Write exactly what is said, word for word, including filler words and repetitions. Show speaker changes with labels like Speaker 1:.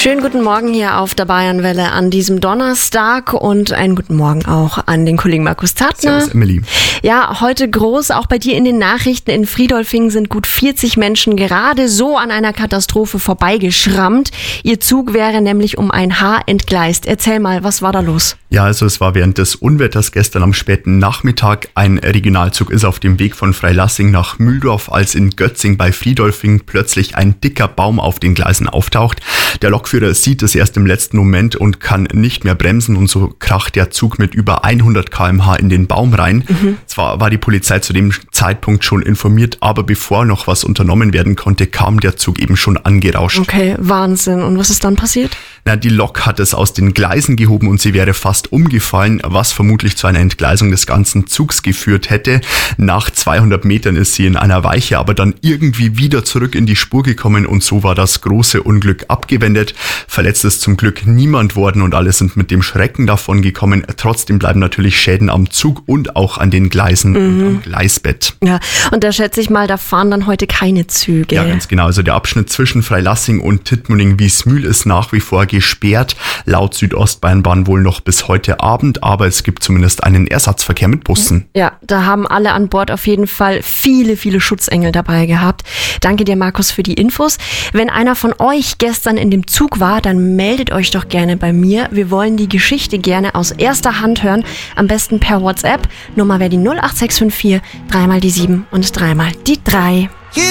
Speaker 1: Schönen guten Morgen hier auf der Bayernwelle an diesem Donnerstag und einen guten Morgen auch an den Kollegen Markus Zartner.
Speaker 2: Servus, Emily.
Speaker 1: Ja, heute groß, auch bei dir in den Nachrichten. In Friedolfingen sind gut vierzig Menschen gerade so an einer Katastrophe vorbeigeschrammt. Ihr Zug wäre nämlich um ein Haar entgleist. Erzähl mal, was war da los?
Speaker 2: Ja, also es war während des Unwetters gestern am späten Nachmittag. Ein Regionalzug ist auf dem Weg von Freilassing nach Mühldorf, als in Götzing bei Friedolfingen plötzlich ein dicker Baum auf den Gleisen auftaucht. Der Lokführer sieht es erst im letzten Moment und kann nicht mehr bremsen und so kracht der Zug mit über hundert Kilometer pro Stunde in den Baum rein. Mhm. Zwar war die Polizei zu dem Zeitpunkt schon informiert, aber bevor noch was unternommen werden konnte, kam der Zug eben schon angerauscht.
Speaker 1: Okay, Wahnsinn. Und was ist dann passiert?
Speaker 2: Na, die Lok hat es aus den Gleisen gehoben und sie wäre fast umgefallen, was vermutlich zu einer Entgleisung des ganzen Zugs geführt hätte. Nach zweihundert Metern ist sie in einer Weiche aber dann irgendwie wieder zurück in die Spur gekommen und so war das große Unglück abgewendet. Verletzt ist zum Glück niemand worden und alle sind mit dem Schrecken davon gekommen. Trotzdem bleiben natürlich Schäden am Zug und auch an den Gleisen mhm. und am Gleisbett.
Speaker 1: Ja, und da schätze ich mal, da fahren dann heute keine Züge.
Speaker 2: Ja, ganz genau. Also der Abschnitt zwischen Freilassing und Tittmoning-Wiesmühl ist nach wie vor gesperrt. Laut Südostbayernbahn wohl noch bis heute Abend, aber es gibt zumindest einen Ersatzverkehr mit Bussen.
Speaker 1: Ja, da haben alle an Bord auf jeden Fall viele, viele Schutzengel dabei gehabt. Danke dir, Markus, für die Infos. Wenn einer von euch gestern in dem Zug war, dann meldet euch doch gerne bei mir. Wir wollen die Geschichte gerne aus erster Hand hören. Am besten per WhatsApp. Nummer wäre die null acht sechs fünf vier, dreimal die sieben und dreimal die drei.